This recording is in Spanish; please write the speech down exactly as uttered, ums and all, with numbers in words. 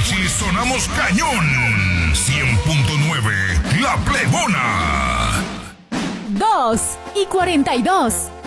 mariachi sonamos cañón. cien punto nueve La Plebona. dos y cuarenta y dos.